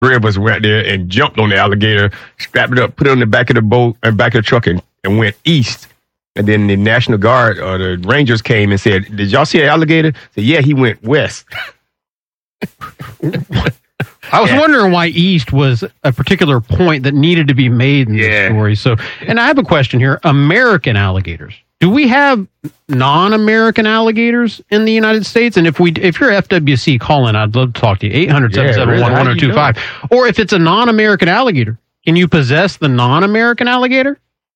Three of us went there and jumped on the alligator, strapped it up, put it on the back of the boat and back of the truck, and went east. And then the National Guard or the Rangers came and said, "Did y'all see an alligator?" I said, "Yeah, he went west." I was wondering why east was a particular point that needed to be made in this story. So, and I have a question here. American alligators. Do we have non-American alligators in the United States? And if you're FWC, call in. I'd love to talk to you. 800-771-1025. Or if it's a non-American alligator, can you possess the non-American alligator?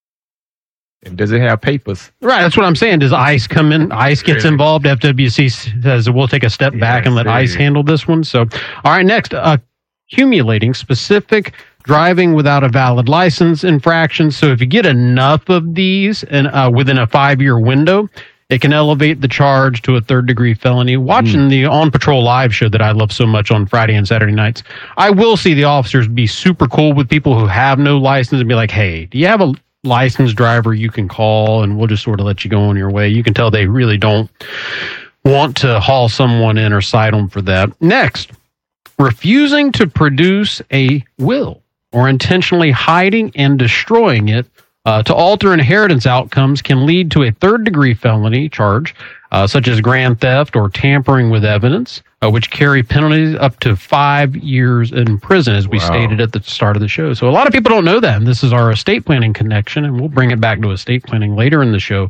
And does it have papers? Right, that's what I'm saying. Does ICE come in? ICE gets involved. FWC says we'll take a step back and let ICE handle this one. So, all right, next, accumulating specific driving without a valid license infractions. So if you get enough of these and within a 5-year window, it can elevate the charge to a third-degree felony. Watching the On Patrol Live show that I love so much on Friday and Saturday nights, I will see the officers be super cool with people who have no license and be like, "Hey, do you have a licensed driver you can call, and we'll just sort of let you go on your way." You can tell they really don't want to haul someone in or cite them for that. Next, refusing to produce a will or intentionally hiding and destroying it to alter inheritance outcomes can lead to a third-degree felony charge, such as grand theft or tampering with evidence, which carry penalties up to 5 years in prison, as we stated at the start of the show. So a lot of people don't know that, and this is our estate planning connection, and we'll bring it back to estate planning later in the show.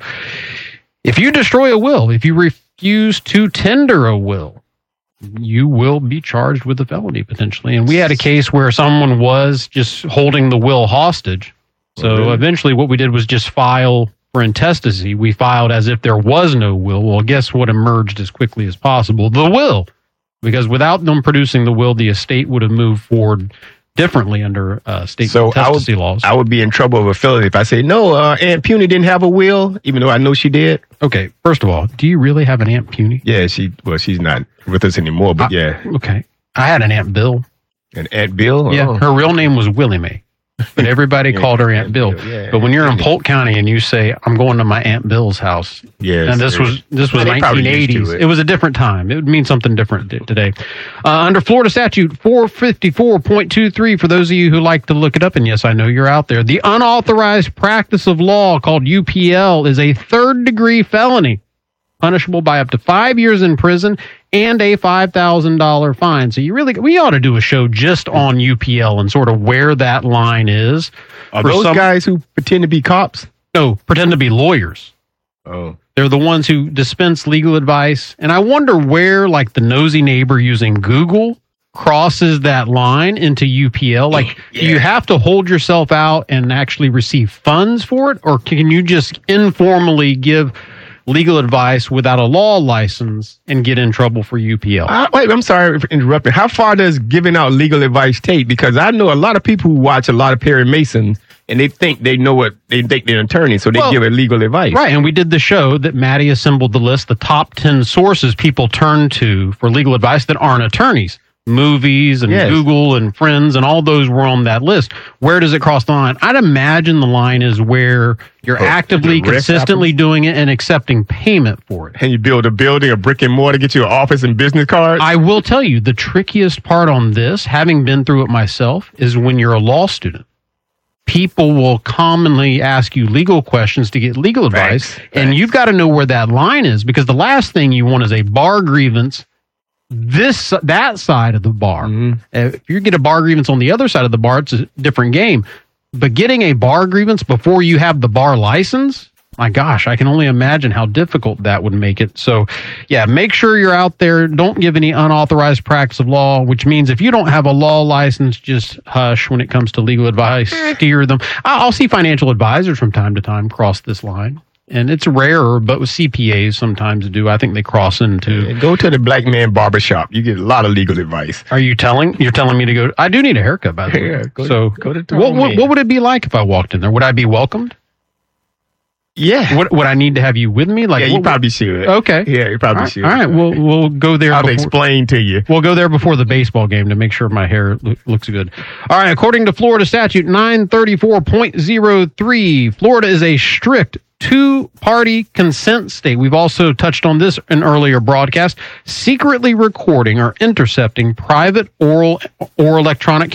If you destroy a will, if you refuse to tender a will, you will be charged with a felony potentially. And we had a case where someone was just holding the will hostage. So eventually what we did was just file for intestacy. We filed as if there was no will. Well, guess what emerged as quickly as possible? The will. Because without them producing the will, the estate would have moved forward differently under state intestacy laws. I would be in trouble with a felony if I say, "No, Aunt Puny didn't have a will," even though I know she did. Okay, first of all, do you really have an Aunt Puny? Yeah, she's not with us anymore, but yeah. Okay. I had an Aunt Bill. An Aunt Bill? Yeah, her real name was Willie Mae. But everybody called her Aunt Bill. But when you're in Polk County and you say, "I'm going to my Aunt Bill's house," and this was 1980s. It was a different time. It would mean something different today. Under Florida statute 454.23, for those of you who like to look it up, and yes, I know you're out there, the unauthorized practice of law, called UPL, is a third-degree felony, punishable by up to 5 years in prison and a $5,000 fine. So we ought to do a show just on UPL and sort of where that line is. Are those guys who pretend to be cops? No, pretend to be lawyers. Oh. They're the ones who dispense legal advice. And I wonder where, like, the nosy neighbor using Google crosses that line into UPL. Like, do you have to hold yourself out and actually receive funds for it? Or can you just informally give legal advice without a law license and get in trouble for UPL? Wait, I'm sorry for interrupting. How far does giving out legal advice take? Because I know a lot of people who watch a lot of Perry Mason, and they think they know what they think they're an attorney, so they give it legal advice. Right, and we did the show that Maddie assembled the list, the top 10 sources people turn to for legal advice that aren't attorneys. Movies and Google and Friends and all those were on that list. Where does it cross the line? I'd imagine the line is where you're actively, consistently doing it and accepting payment for it. And you build a building, a brick and mortar, get you an office and business cards. I will tell you, the trickiest part on this, having been through it myself, is when you're a law student. People will commonly ask you legal questions to get legal advice, and you've got to know where that line is, because the last thing you want is a bar grievance that side of the bar. If you get a bar grievance on the other side of the bar, it's a different game. But getting a bar grievance before you have the bar license, my gosh, I can only imagine how difficult that would make it. So, yeah, make sure you're out there. Don't give any unauthorized practice of law, which means if you don't have a law license, just hush when it comes to legal advice. Steer them. I'll see financial advisors from time to time cross this line. And it's rarer, but with CPAs sometimes do. I think they cross into. Go to the Black Man Barbershop. You get a lot of legal advice. You're telling me to go? I do need a haircut, by the way. Go to what would it be like if I walked in there? Would I be welcomed? Yeah. Would I need to have you with me? You probably should. Okay. Yeah, you probably should. All right, we'll go there. I'll explain to you. We'll go there before the baseball game to make sure my hair looks good. All right, according to Florida statute 934.03, Florida is a strict two-party consent state. We've also touched on this in earlier broadcasts. Secretly recording or intercepting private oral or electronic